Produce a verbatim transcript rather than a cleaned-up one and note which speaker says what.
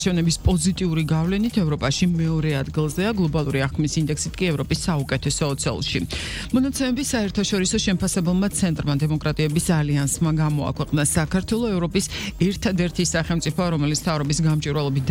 Speaker 1: ების პოზიტიური გავლენით ევროპაში მეორე ადგილზეა გლობალური აღქმის ინდექსით კი ევროპის საუკეთესო ოცეულში. მონაცემები საერთაშორისო შემფასებელმა ცენტრმა დემოკრატიების ალიანსმა გამოაქვეყნა საქართველო ევროპის ერთადერთი სახელმწიფო, რომელიც მთავრობის გამჭვირვალობით